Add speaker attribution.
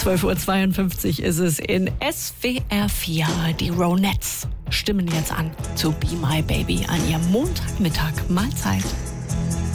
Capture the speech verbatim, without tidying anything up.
Speaker 1: zwölf Uhr zweiundfünfzig ist es in S W R vier. Die Ronettes stimmen jetzt an zu Be My Baby an ihrem Montagmittag. Mahlzeit.